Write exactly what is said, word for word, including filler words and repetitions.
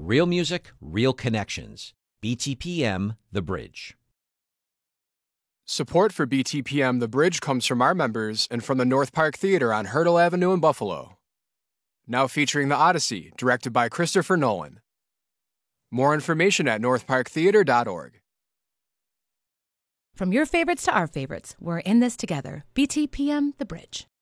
Real music, real connections. B T P M, The Bridge. Support for B T P M The Bridge comes from our members and from the North Park Theater on Hurdle Avenue in Buffalo. Now featuring The Odyssey, directed by Christopher Nolan. More information at north park theater dot org. From your favorites to our favorites, we're in this together. B T P M The Bridge.